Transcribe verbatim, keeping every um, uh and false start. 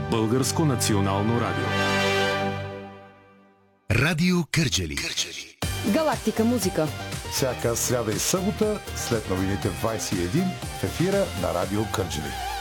Българско национално радио. Радио Кърджали. Галактика музика. Всяка сряда и събота след новините в двайсет и един в ефира на Радио Кърджали.